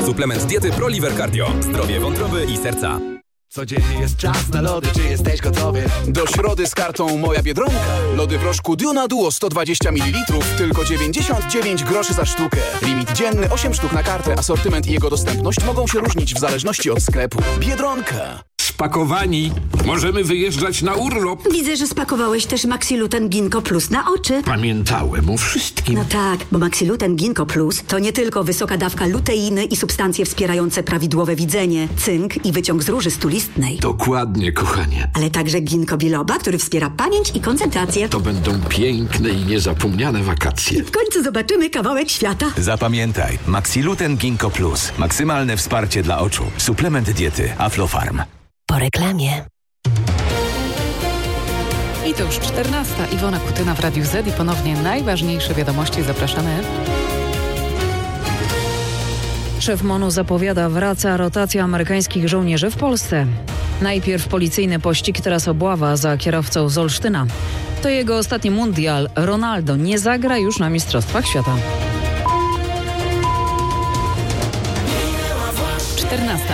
Suplement diety ProLiver Cardio. Zdrowie wątroby i serca. Codziennie jest czas na lody, czy jesteś gotowy? Do środy z kartą Moja Biedronka. Lody w rożku Duna Duo 120 ml, tylko 99 groszy za sztukę. Limit dzienny 8 sztuk na kartę. Asortyment i jego dostępność mogą się różnić w zależności od sklepu. Biedronka. Spakowani. Możemy wyjeżdżać na urlop. Widzę, że spakowałeś też Maxiluten Ginkgo Plus na oczy. Pamiętałem o wszystkim. No tak, bo Maxiluten Ginkgo Plus to nie tylko wysoka dawka luteiny i substancje wspierające prawidłowe widzenie, cynk i wyciąg z róży stulistnej. Dokładnie, kochanie. Ale także ginkgo biloba, który wspiera pamięć i koncentrację. To będą piękne i niezapomniane wakacje. W końcu zobaczymy kawałek świata. Zapamiętaj, Maxiluten Ginkgo Plus. Maksymalne wsparcie dla oczu. Suplement diety Aflofarm. Po reklamie. I to już 14. Iwona Kutyna w Radiu Z i ponownie najważniejsze wiadomości. Zapraszamy. Szef MON-u zapowiada, wraca rotacja amerykańskich żołnierzy w Polsce. Najpierw policyjny pościg, teraz obława za kierowcą z Olsztyna. To jego ostatni mundial. Ronaldo nie zagra już na Mistrzostwach Świata. 14.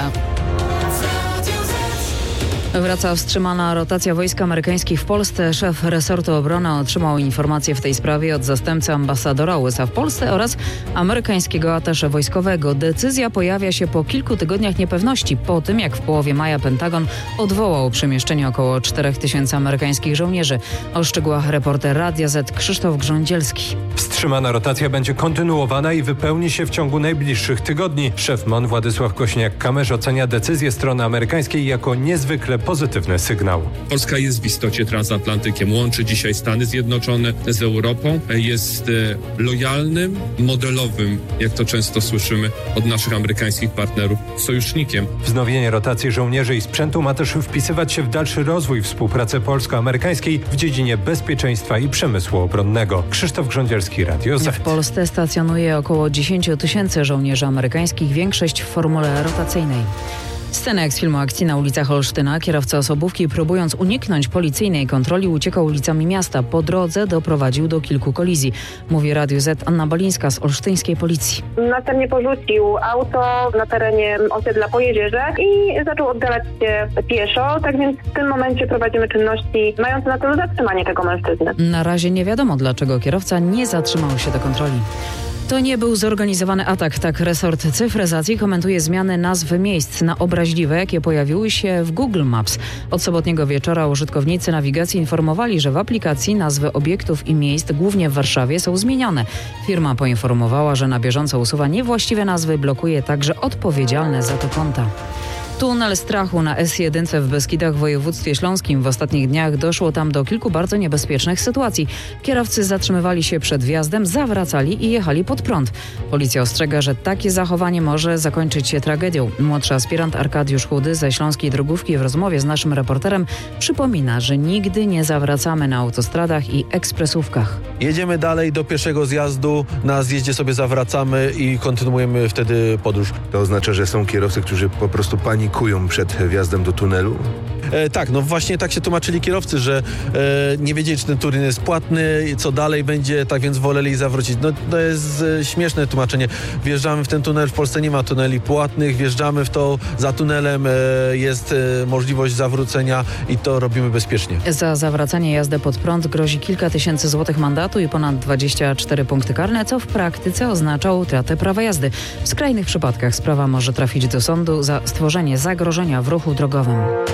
Wraca wstrzymana rotacja wojsk amerykańskich w Polsce. Szef resortu obrony otrzymał informację w tej sprawie od zastępcy ambasadora USA w Polsce oraz amerykańskiego atasze wojskowego. Decyzja pojawia się po kilku tygodniach niepewności, po tym jak w połowie maja Pentagon odwołał przemieszczenie około 4000 amerykańskich żołnierzy. O szczegółach reporter Radia Z Krzysztof Grządzielski. Wstrzymana rotacja będzie kontynuowana i wypełni się w ciągu najbliższych tygodni. Szef MON Władysław Kośniak-Kamysz ocenia decyzję strony amerykańskiej jako niezwykle pozytywny sygnał. Polska jest w istocie transatlantykiem, łączy dzisiaj Stany Zjednoczone z Europą, jest lojalnym, modelowym, jak to często słyszymy od naszych amerykańskich partnerów, sojusznikiem. Wznowienie rotacji żołnierzy i sprzętu ma też wpisywać się w dalszy rozwój współpracy polsko-amerykańskiej w dziedzinie bezpieczeństwa i przemysłu obronnego. Krzysztof Grządzielski, Radio Z. W Polsce stacjonuje około 10 000 żołnierzy amerykańskich, większość w formule rotacyjnej. Scenek z filmu akcji na ulicach Olsztyna. Kierowca osobówki, próbując uniknąć policyjnej kontroli, uciekał ulicami miasta. Po drodze doprowadził do kilku kolizji. Mówi Radiu Z Anna Balińska z olsztyńskiej policji. Następnie porzucił auto na terenie osiedla Pojezierze i zaczął oddalać się pieszo. Tak więc w tym momencie prowadzimy czynności mające na celu zatrzymanie tego mężczyzny. Na razie nie wiadomo, dlaczego kierowca nie zatrzymał się do kontroli. To nie był zorganizowany atak, tak resort cyfryzacji komentuje zmiany nazw miejsc na obraźliwe, jakie pojawiły się w Google Maps. Od sobotniego wieczora użytkownicy nawigacji informowali, że w aplikacji nazwy obiektów i miejsc, głównie w Warszawie, są zmienione. Firma poinformowała, że na bieżąco usuwa niewłaściwe nazwy, blokuje także odpowiedzialne za to konta. Tunel strachu na S1 w Beskidach w województwie śląskim. W ostatnich dniach doszło tam do kilku bardzo niebezpiecznych sytuacji. Kierowcy zatrzymywali się przed wjazdem, zawracali i jechali pod prąd. Policja ostrzega, że takie zachowanie może zakończyć się tragedią. Młodszy aspirant Arkadiusz Chudy ze Śląskiej Drogówki w rozmowie z naszym reporterem przypomina, że nigdy nie zawracamy na autostradach i ekspresówkach. Jedziemy dalej do pierwszego zjazdu, na zjeździe sobie zawracamy i kontynuujemy wtedy podróż. To oznacza, że są kierowcy, którzy po prostu panikują przed wjazdem do tunelu? Tak, no właśnie tak się tłumaczyli kierowcy, że nie wiedzieli, czy ten turyn jest płatny, co dalej będzie, tak więc woleli zawrócić. No to jest śmieszne tłumaczenie. Wjeżdżamy w ten tunel, w Polsce nie ma tuneli płatnych, wjeżdżamy w to, za tunelem jest możliwość zawrócenia i to robimy bezpiecznie. Za zawracanie jazdy pod prąd grozi kilka tysięcy złotych mandatu i ponad 24 punkty karne, co w praktyce oznacza utratę prawa jazdy. W skrajnych przypadkach sprawa może trafić do sądu za stworzenie zagrożenia w ruchu drogowym.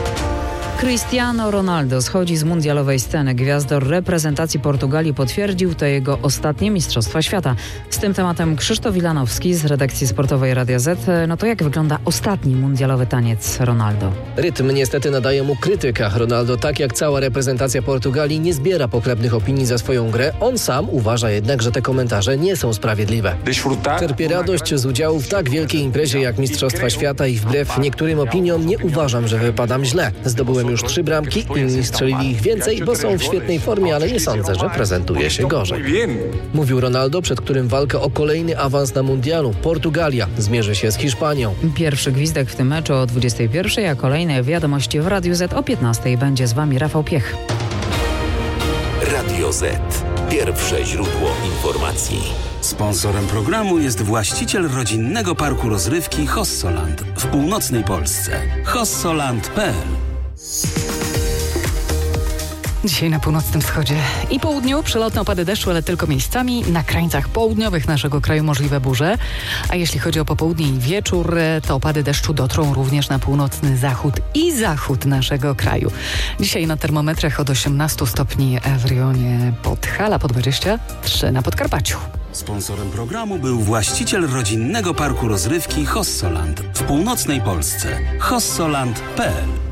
Cristiano Ronaldo schodzi z mundialowej sceny. Gwiazdor reprezentacji Portugalii potwierdził, to jego ostatnie Mistrzostwa Świata. Z tym tematem Krzysztof Wilanowski z redakcji sportowej Radia Z. No to jak wygląda ostatni mundialowy taniec Ronaldo? Rytm niestety nadaje mu krytyka. Ronaldo, tak jak cała reprezentacja Portugalii, nie zbiera pochlebnych opinii za swoją grę. On sam uważa jednak, że te komentarze nie są sprawiedliwe. Czerpie radość z udziału w tak wielkiej imprezie jak Mistrzostwa Świata i wbrew niektórym opiniom nie uważam, że wypadam źle. Zdobyłem już 3 bramki, inni strzelili ich więcej, bo są w świetnej formie, ale nie sądzę, że prezentuje się gorzej. Mówił Ronaldo, przed którym walka o kolejny awans na mundialu. Portugalia zmierzy się z Hiszpanią. Pierwszy gwizdek w tym meczu o 21:00, a kolejne wiadomości w Radiu Z o 15:00. Będzie z wami Rafał Piech. Radio Z. Pierwsze źródło informacji. Sponsorem programu jest właściciel rodzinnego parku rozrywki Hossoland w północnej Polsce. hossoland.pl. Dzisiaj na północnym wschodzie i południu przelotne opady deszczu, ale tylko miejscami. Na krańcach południowych naszego kraju możliwe burze. A jeśli chodzi o popołudnie i wieczór, to opady deszczu dotrą również na północny zachód naszego kraju. Dzisiaj na termometrach od 18 stopni w rejonie Podhala, po 23 na Podkarpaciu. Sponsorem programu był właściciel rodzinnego parku rozrywki Hossoland w północnej Polsce. hossoland.pl.